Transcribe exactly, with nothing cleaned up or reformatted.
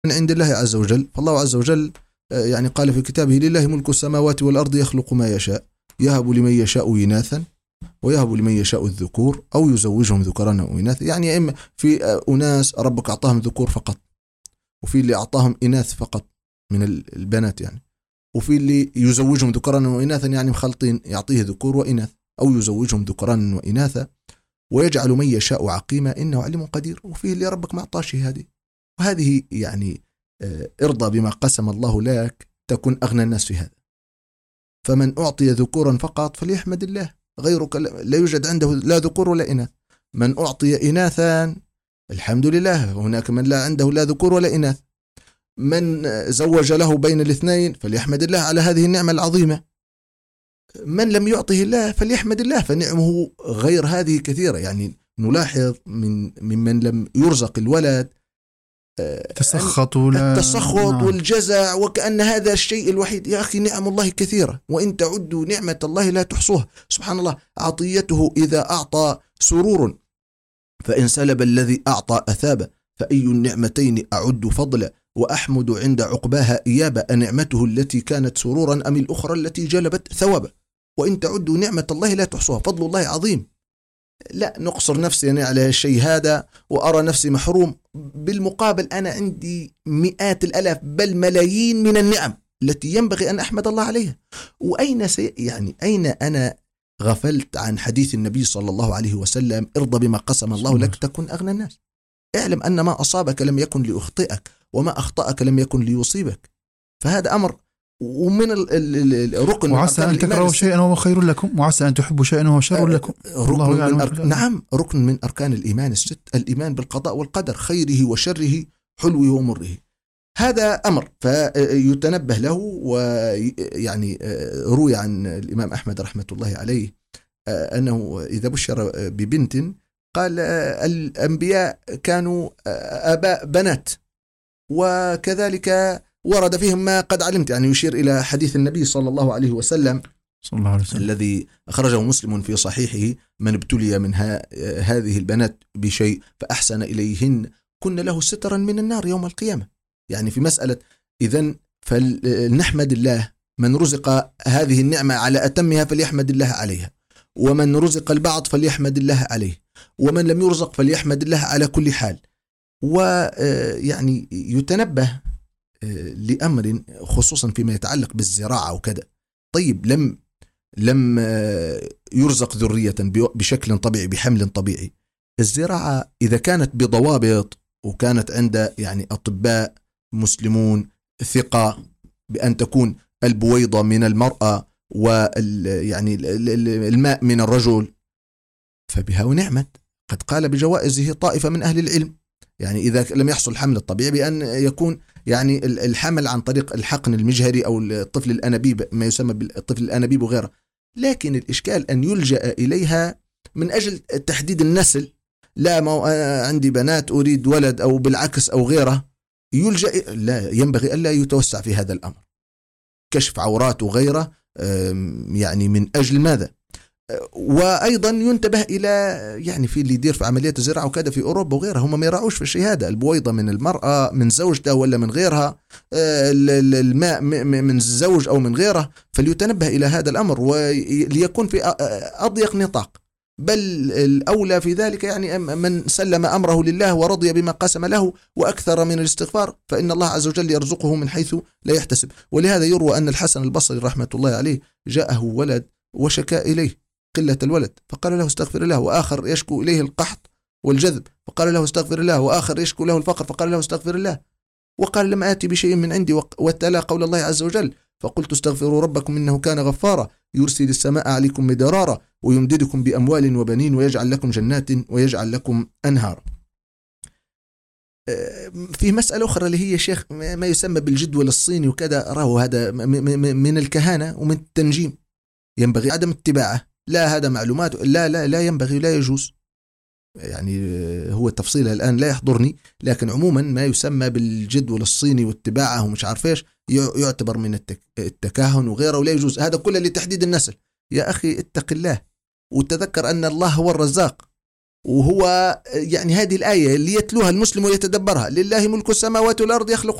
من عند الله عز وجل. فالله عز وجل يعني قال في كتابه: لله ملك السماوات والأرض يخلق ما يشاء يهب لمن يشاء إناثا ويهب لمن يشاء الذكور أو يزوجهم ذكرانا وإناثا. يعني إما في أناس ربك أعطاهم ذكور فقط، وفي اللي أعطاهم إناث فقط من البنات يعني، وفي اللي يزوجهم ذكرانا وإناثا يعني مخلطين، يعطيه ذكور وإناث أو يزوجهم ذكرانا وإناثا ويجعل من يشاء عقيما إنه عليم قدير. وفي اللي ربك ما أعطاش هذه. وهذه يعني ارضى بما قسم الله لك تكون أغنى الناس في هذا. فمن أعطي ذكورا فقط فليحمد الله، غيرك لا يوجد عنده لا ذكور ولا إناث. من أعطي إناثا الحمد لله، هناك من لا عنده لا ذكور ولا إناث. من زوج له بين الاثنين فليحمد الله على هذه النعمة العظيمة. من لم يعطه الله فليحمد الله، فنعمه غير هذه كثيرة. يعني نلاحظ من ممن لم يرزق الولد تسخط التسخط نعم. والجزع، وكأن هذا الشيء الوحيد. يا أخي نعم الله كثيرة، وإن تعدوا نعمة الله لا تحصوها. سبحان الله، عطيته إذا أعطى سرور، فإن سلب الذي أعطى أثابه، فأي النعمتين أعد فضلا وأحمد عند عقباها إيابا، أنعمته التي كانت سرورا أم الأخرى التي جلبت ثوابا. وإن تعدوا نعمة الله لا تحصوها، فضل الله عظيم. لا نقصر نفسي يعني على الشيء هذا وأرى نفسي محروم. بالمقابل أنا عندي مئات الألاف بل ملايين من النعم التي ينبغي أن أحمد الله عليها. وأين سي يعني أين أنا غفلت عن حديث النبي صلى الله عليه وسلم: ارضى بما قسم الله لك تكن أغنى الناس. اعلم أن ما أصابك لم يكن ليخطئك، وما أخطأك لم يكن ليصيبك. فهذا أمر. ومن الركن، وعسى أن تكرهوا شيئا وهو خير لكم، وعسى أن تحبوا شيئا وهو شر لكم. ركن من أرك... نعم ركن من أركان الإيمان الست: الإيمان بالقضاء والقدر، خيره وشره، حلوه ومره. هذا أمر فيتنبه له. ويعني روي عن الإمام أحمد رحمة الله عليه أنه إذا بشر ببنت قال: الأنبياء كانوا آباء بنات، وكذلك ورد فيهم ما قد علمت. يعني يشير إلى حديث النبي صلى الله عليه وسلم, صلى الله عليه وسلم الذي أخرجه مسلم في صحيحه: من ابتلي من هذه البنات بشيء فأحسن إليهن كن له سترا من النار يوم القيامة. يعني في مسألة إذن فلنحمد الله. من رزق هذه النعمة على أتمها فليحمد الله عليها، ومن رزق البعض فليحمد الله عليه، ومن لم يرزق فليحمد الله على كل حال. ويعني يتنبه لأمر خصوصا فيما يتعلق بالزراعة وكذا. طيب لم لم يرزق ذرية بشكل طبيعي بحمل طبيعي، الزراعة إذا كانت بضوابط وكانت عند يعني أطباء مسلمون ثقة بأن تكون البويضة من المرأة ويعني الماء من الرجل، فبها ونعمت. قد قال بجوائزه طائفة من أهل العلم. يعني إذا لم يحصل الحمل الطبيعي بأن يكون يعني الحمل عن طريق الحقن المجهري أو الطفل الأنابيب، ما يسمى بالطفل الأنابيب وغيره. لكن الإشكال أن يلجأ إليها من أجل تحديد النسل. لا ما عندي بنات أريد ولد أو بالعكس أو غيره، يلجأ. لا، ينبغي ألا يتوسع في هذا الأمر. كشف عورات وغيره يعني من أجل ماذا؟ وأيضا ينتبه إلى يعني في اللي يدير في عمليات الزراعة وكذا في أوروبا وغيرها، هم ما يراعوش في الشيء هذا. البويضة من المرأة من زوجته ولا من غيرها، الماء من الزوج أو من غيره. فليتنبه إلى هذا الأمر وليكون في أضيق نطاق. بل الأولى في ذلك يعني من سلم أمره لله ورضي بما قسم له وأكثر من الاستغفار، فإن الله عز وجل يرزقه من حيث لا يحتسب. ولهذا يروى أن الحسن البصري رحمة الله عليه جاءه ولد وشكى إليه قلة الولد، فقال له استغفر الله، وآخر يشكو إليه القحط والجذب فقال له استغفر الله، وآخر يشكو له الفقر فقال له استغفر الله. وقال لم آتي بشيء من عندي، وتلا قول الله عز وجل: فقلت استغفروا ربكم إنه كان غفارا يرسل السماء عليكم مدرارا ويمددكم بأموال وبنين ويجعل لكم جنات ويجعل لكم أنهار. في مسألة أخرى اللي هي شيخ ما يسمى بالجدول الصيني وكذا، راه هذا من الكهانة ومن التنجيم، ينبغي عدم اتباعه. لا هذا معلومات، لا لا لا ينبغي، لا يجوز. يعني هو التفصيل الآن لا يحضرني، لكن عموما ما يسمى بالجدول الصيني واتباعه ومش عارف ايش يعتبر من التكهن وغيره، ولا يجوز. هذا كله لتحديد النسل. يا أخي اتق الله وتذكر أن الله هو الرزاق. وهو يعني هذه الآية اللي يتلوها المسلم ويتدبرها: لله ملك السماوات والأرض يخلق